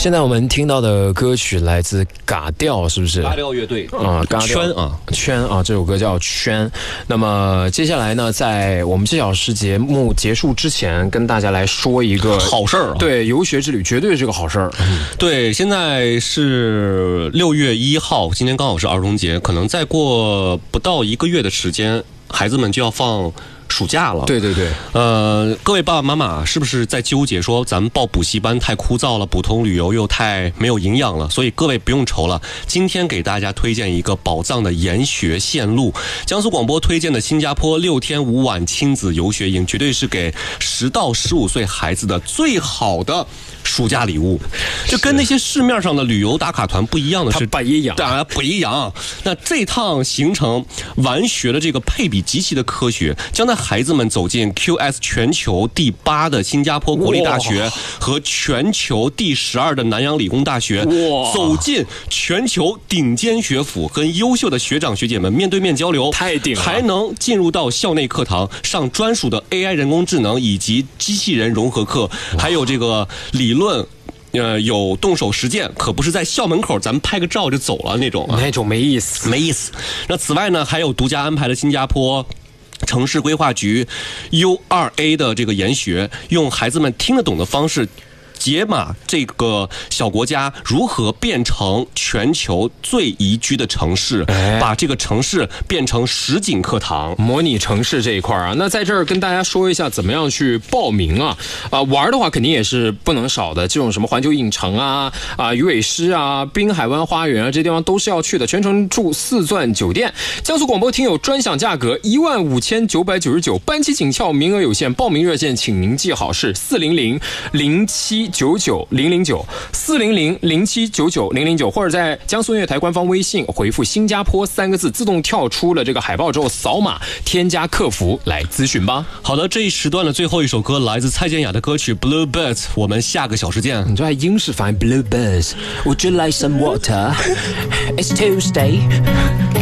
现在我们听到的歌曲来自嘎调，是不是？ 嘎调乐队圈啊，这首歌叫圈。那么接下来呢，在我们这小时节目结束之前，跟大家来说一个好事儿。 对，游学之旅绝对是个好事儿。 对，现在是6月1号，今天刚好是儿童节，可能再过不到1个月的时间，孩子们就要放暑假了。 对对对， 各位爸爸妈妈是不是在纠结说咱们报补习班太枯燥了，普通旅游又太没有营养了？所以各位不用愁了，今天给大家推荐一个宝藏的研学线路。江苏广播推荐的新加坡6天5晚亲子游学营，绝对是给10到15岁孩子的最好的暑假礼物。就跟那些市面上的旅游打卡团不一样的是， 不一样， 当然不一样。那这趟行程玩学的这个配比极其的科学，将带孩子们走进 QS 全球第8的新加坡国立大学和全球第12的南洋理工大学，走进全球顶尖学府，跟优秀的学长学姐们面对面交流， 太顶了， 还能进入到校内课堂，上专属的 AI 人工智能以及机器人融合课，还有这个理论。有动手实践，可不是在校门口咱们拍个照就走了那种， 那种没意思， 没意思。那此外呢，还有独家安排了新加坡城市规划局 U2A 的这个研学，用孩子们听得懂的方式解码这个小国家如何变成全球最宜居的城市，把这个城市变成实景课堂， 模拟城市这一块啊。那在这儿跟大家说一下怎么样去报名啊。玩的话肯定也是不能少的，这种什么环球影城啊、鱼尾狮啊、滨海湾花园啊，这地方都是要去的。全程住4钻酒店，江苏广播听友专享价格15999，班期紧俏，名额有限，报名热线请您记好是400-0799-009，400-0799-009，或者在江苏音乐台官方微信回复新加坡3个字，自动跳出了这个海报之后扫码添加客服来咨询吧。 好的，这一时段的最后一首歌来自蔡健雅的歌曲 Bluebirds， 我们下个小时见。 你这还英式发音 Bluebirds， Would you like some water? It's Tuesday